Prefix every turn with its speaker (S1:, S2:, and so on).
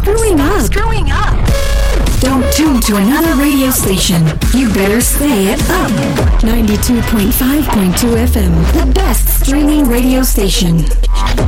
S1: screwing up.
S2: Don't tune to another radio station. You better stay at Up 92.5.2 FM, the best streaming radio station.